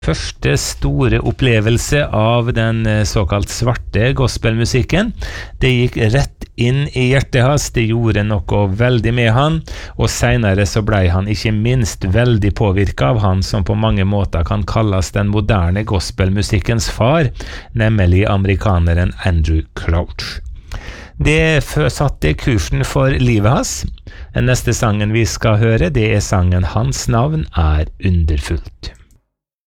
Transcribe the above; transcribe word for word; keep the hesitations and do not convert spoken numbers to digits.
Første store opplevelse av den såkalt svarte gospelmusikken. Det gikk rett inn i hjertet hans, det gjorde noe veldig med han, og senere så ble han ikke minst veldig påvirket av han som på mange måter kan kalles den moderne gospelmusikkens far, nemlig amerikaneren Andrew Crouch. Det satte kursen for livet hans. Den neste sangen vi skal høre, det er sangen Hans navn er underfullt.